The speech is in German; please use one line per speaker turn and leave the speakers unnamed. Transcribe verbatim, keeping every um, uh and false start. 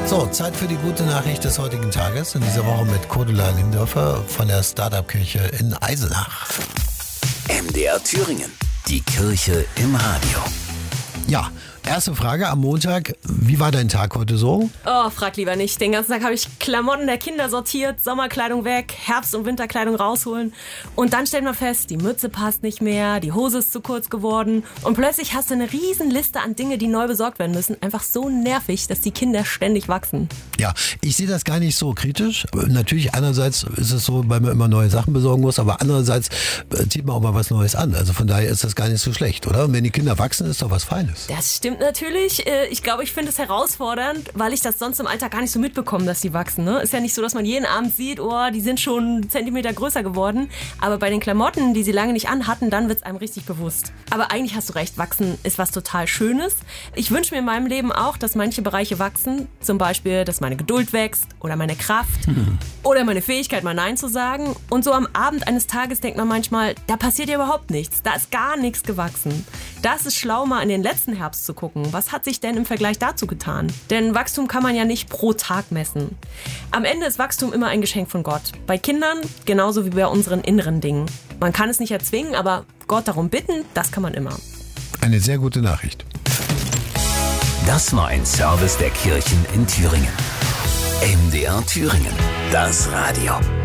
So, Zeit für die gute Nachricht des heutigen Tages. In dieser Woche mit Cordula Lindorfer von der Startup-Kirche in Eisenach.
M D R Thüringen. Die Kirche im Radio.
Ja, erste Frage am Montag. Wie war dein Tag heute so?
Oh, frag lieber nicht. Den ganzen Tag habe ich Klamotten der Kinder sortiert, Sommerkleidung weg, Herbst- und Winterkleidung rausholen. Und dann stellt man fest, die Mütze passt nicht mehr, die Hose ist zu kurz geworden. Und plötzlich hast du eine riesen Liste an Dingen, die neu besorgt werden müssen. Einfach so nervig, dass die Kinder ständig wachsen.
Ja, ich sehe das gar nicht so kritisch. Natürlich, einerseits ist es so, weil man immer neue Sachen besorgen muss, aber andererseits zieht man auch mal was Neues an. Also von daher ist das gar nicht so schlecht, oder? Und wenn die Kinder wachsen, ist doch was Feines.
Das stimmt natürlich. Ich glaube, ich finde es herausfordernd, weil ich das sonst im Alltag gar nicht so mitbekomme, dass die wachsen. Ne? Ist ja nicht so, dass man jeden Abend sieht, oh, die sind schon einen Zentimeter größer geworden. Aber bei den Klamotten, die sie lange nicht anhatten, dann wird es einem richtig bewusst. Aber eigentlich hast du recht, wachsen ist was total Schönes. Ich wünsche mir in meinem Leben auch, dass manche Bereiche wachsen. Zum Beispiel, dass meine Geduld wächst oder meine Kraft hm. oder meine Fähigkeit, mal Nein zu sagen. Und so am Abend eines Tages denkt man manchmal, da passiert ja überhaupt nichts. Da ist gar nichts gewachsen. Das ist schlau, mal in den letzten Herbst zu gucken. Was hat sich denn im Vergleich dazu getan? Denn Wachstum kann man ja nicht pro Tag messen. Am Ende ist Wachstum immer ein Geschenk von Gott. Bei Kindern genauso wie bei unseren inneren Dingen. Man kann es nicht erzwingen, aber Gott darum bitten, das kann man immer.
Eine sehr gute Nachricht.
Das war ein Service der Kirchen in Thüringen. M D R Thüringen, das Radio.